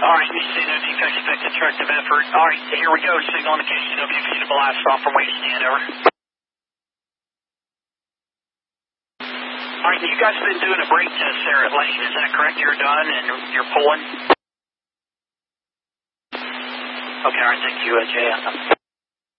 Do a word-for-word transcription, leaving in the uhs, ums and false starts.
All right, you see no defects, expect constructive effort. All right, here we go. Signal on the K C W, if you need a blast off from where you stand, over. All right, you guys have been doing a brake test there at Lane, is that correct? You're done and you're pulling? Okay, all right, thank you, uh, Jay.